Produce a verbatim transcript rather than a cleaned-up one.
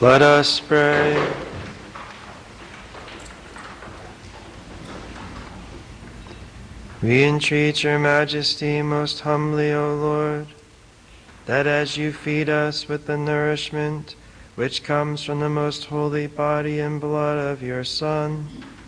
Let us pray. We entreat your majesty most humbly, O Lord, that as you feed us with the nourishment which comes from the most holy body and blood of your Son,